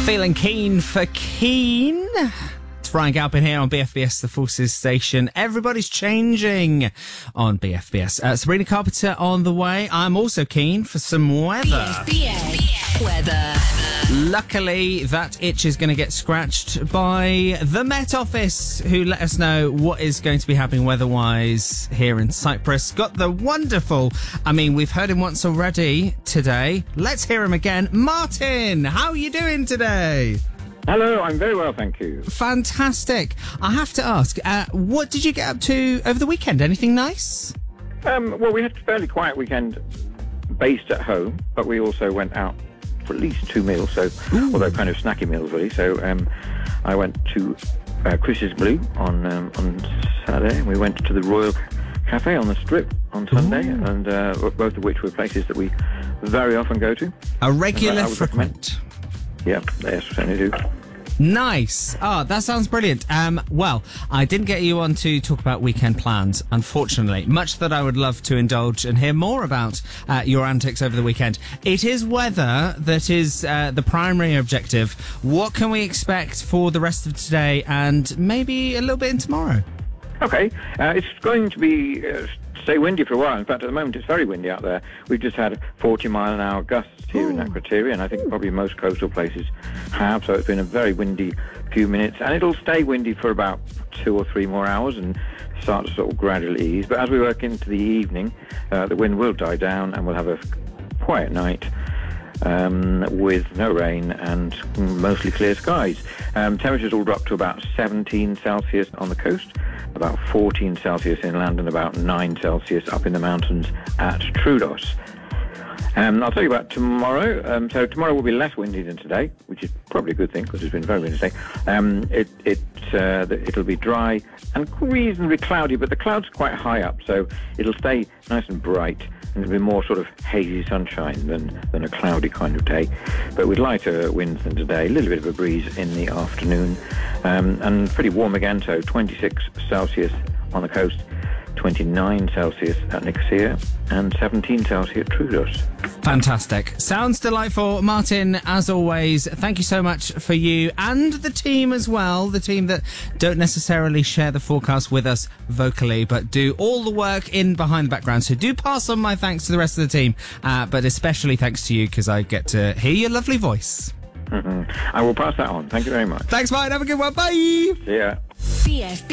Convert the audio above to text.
Feeling keen for Keen. It's Ryan Galpin here on BFBS, the Forces station. Everybody's changing on BFBS. Sabrina Carpenter on the way. I'm also keen for some weather. BFBS weather. Luckily, that itch is going to get scratched by the Met Office, who let us know what is going to be happening weather-wise here in Cyprus. Got the wonderful, we've heard him once already today. Let's hear him again. Martin, how are you doing today? Hello, I'm very well, thank you. Fantastic. I have to ask, what did you get up to over the weekend? Anything nice? Well, we had a fairly quiet weekend based at home, but we also went out for at least 2 meals, although kind of snacky meals, really. So I went to Chris's Blue on Saturday. We went to the Royal Cafe on the Strip on Sunday, and both of which were places that we very often go to. A regular frequent. Yeah, yes, certainly do. Nice. Oh, that sounds brilliant. Well, I didn't get you on to talk about weekend plans, unfortunately. Much that I would love to indulge and hear more about your antics over the weekend. It is weather that is the primary objective. What can we expect for the rest of today and maybe a little bit in tomorrow? Okay, it's going to be stay windy for a while. In fact, at the moment, it's very windy out there. We've just had 40-mile-an-hour gusts here in Akrotiri, and I think probably most coastal places have. So it's been a very windy few minutes, and it'll stay windy for about 2 or 3 more hours and start to sort of gradually ease. But as we work into the evening, the wind will die down, and we'll have a quiet night with no rain and mostly clear skies. Temperatures will drop to about 17 Celsius on the coast, about 14 Celsius inland, and about 9 Celsius up in the mountains at Troodos. I'll tell you about tomorrow. So tomorrow will be less windy than today, which is probably a good thing because it's been very windy today. It'll be dry and reasonably cloudy, but the clouds are quite high up, so it'll stay nice and bright, and it'll be more sort of hazy sunshine than a cloudy kind of day. But with lighter winds than today, a little bit of a breeze in the afternoon, and pretty warm again, so 26 Celsius on the coast, 29 Celsius at Nicosia, and 17 Celsius at Troodos. Fantastic. Sounds delightful. Martin, as always, thank you so much for you and the team as well, the team that don't necessarily share the forecast with us vocally, but do all the work in behind the background. So do pass on my thanks to the rest of the team, but especially thanks to you because I get to hear your lovely voice. I will pass that on. Thank you very much. Thanks, Martin. Have a good one. Bye. See ya.